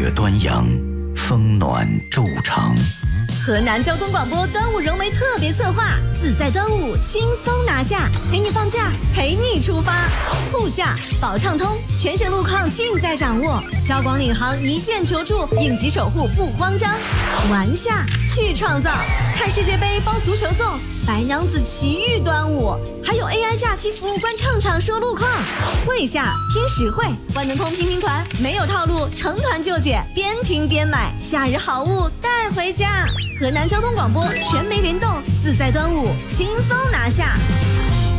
月端阳，风暖昼长。 河南交通广播端午融媒特别策划，自在端午轻松拿下，陪你放假，陪你出发。沪下保畅通，全省路况尽在掌握。交广领航一键求助，应急守护不慌张。玩下去创造，看世界杯包足球粽，白娘子奇遇端午，还有 AI 假期服务官唱场说路况。会下拼实惠，万能通拼拼团，没有套路，成团就解，边听边买，夏日好物带回家。河南交通广播全媒联动，自在端午轻松拿下。